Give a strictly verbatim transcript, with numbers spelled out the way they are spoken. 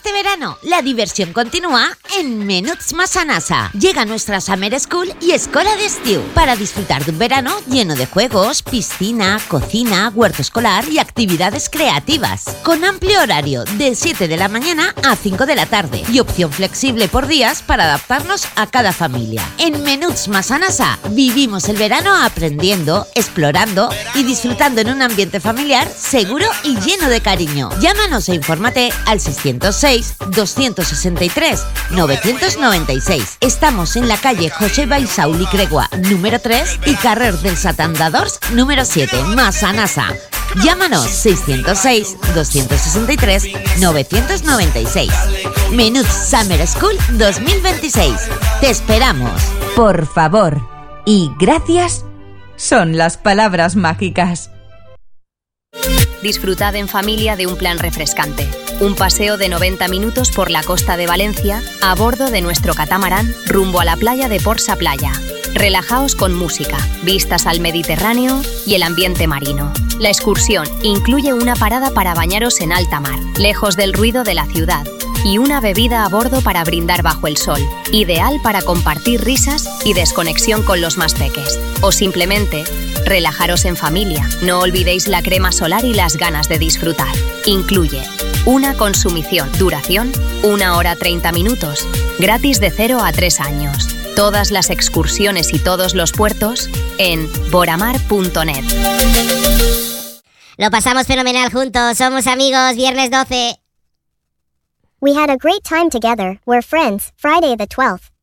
Este verano, la diversión continúa en Menuts Massanassa. Llega nuestra Summer School y Escola de Estiu para disfrutar de un verano lleno de juegos, piscina, cocina, huerto escolar y actividades creativas. Con amplio horario de siete de la mañana a cinco de la tarde y opción flexible por días para adaptarnos a cada familia. En Menuts Massanassa vivimos el verano aprendiendo, explorando y disfrutando en un ambiente familiar seguro y lleno de cariño. Llámanos e infórmate al seiscientos seis, doscientos sesenta y tres, novecientos noventa y seis. Estamos en la calle José Baisaul y Cregua, número tres y Carrer dels Atandadors, número siete, Massanassa. Llámanos seiscientos seis, doscientos sesenta y tres, novecientos noventa y seis. Menuts Summer School dos mil veintiséis. Te esperamos. Por favor y gracias son las palabras mágicas. Disfrutad en familia de un plan refrescante. Un paseo de noventa minutos por la costa de Valencia a bordo de nuestro catamarán rumbo a la playa de Porsa Playa. Relajaos con música, vistas al Mediterráneo y el ambiente marino. La excursión incluye una parada para bañaros en alta mar, lejos del ruido de la ciudad, y una bebida a bordo para brindar bajo el sol, ideal para compartir risas y desconexión con los más peques. O simplemente relajaros en familia. No olvidéis la crema solar y las ganas de disfrutar. Incluye una consumición, duración, una hora treinta minutos, gratis de cero a tres años. Todas las excursiones y todos los puertos en boramar punto net. Lo pasamos fenomenal juntos, somos amigos, viernes doce. We had a great time together, we're friends, Friday the twelfth.